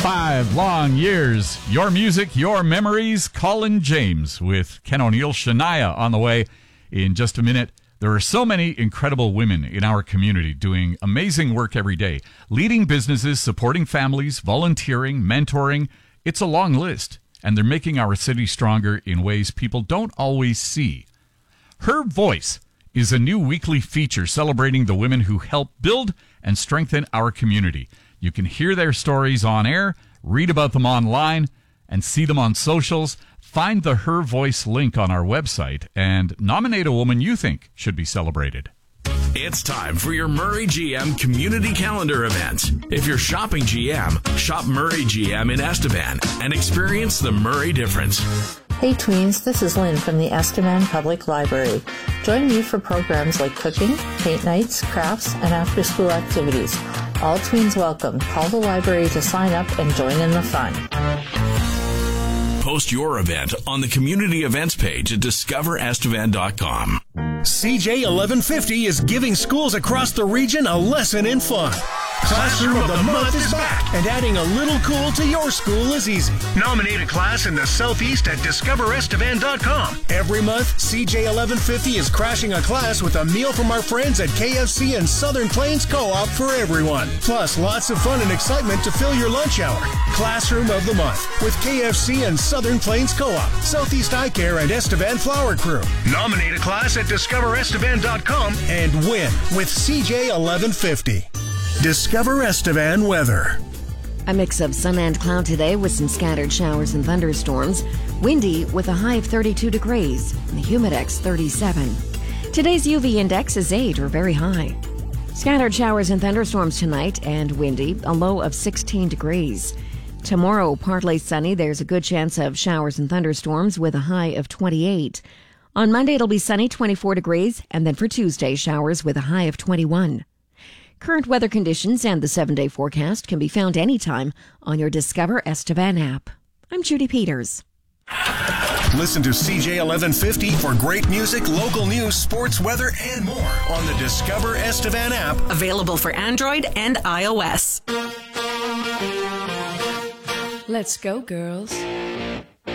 5 long years. Your music, your memories. Colin James with Ken O'Neill. Shania on the way in just a minute. There are so many incredible women in our community doing amazing work every day, leading businesses, supporting families, volunteering, mentoring. It's a long list, and they're making our city stronger in ways people don't always see. Her Voice is a new weekly feature celebrating the women who help build and strengthen our community. You can hear their stories on air, read about them online, and see them on socials. Find the Her Voice link on our website and nominate a woman you think should be celebrated. It's time for your Murray GM community calendar event. If you're shopping GM, shop Murray GM in Estevan and experience the Murray difference. Hey tweens, this is Lynn from the Estevan Public Library. Join me for programs like cooking, paint nights, crafts, and after-school activities. All tweens welcome. Call the library to sign up and join in the fun. Post your event on the community events page at discoverestevan.com. CJ 1150 is giving schools across the region a lesson in fun. Classroom of the Month is back, and adding a little cool to your school is easy. Nominate a class in the Southeast at discoverestevan.com. Every month, CJ 1150 is crashing a class with a meal from our friends at KFC and Southern Plains Co-op for everyone. Plus, lots of fun and excitement to fill your lunch hour. Classroom of the Month with KFC and Southern Plains Co-op, Southeast Eye Care, and Estevan Flower Crew. Nominate a class at discoverestevan.com and win with CJ 1150. Discover Estevan weather. A mix of sun and cloud today with some scattered showers and thunderstorms. Windy with a high of 32 degrees and the humidex 37. Today's UV index is 8 or very high. Scattered showers and thunderstorms tonight and windy, a low of 16 degrees. Tomorrow, partly sunny. There's a good chance of showers and thunderstorms with a high of 28. On Monday, it'll be sunny, 24 degrees, and then for Tuesday, showers with a high of 21. Current weather conditions and the 7-day forecast can be found anytime on your Discover Estevan app. I'm Judy Peters. Listen to CJ 1150 for great music, local news, sports, weather, and more on the Discover Estevan app. Available for Android and iOS. Let's go, girls.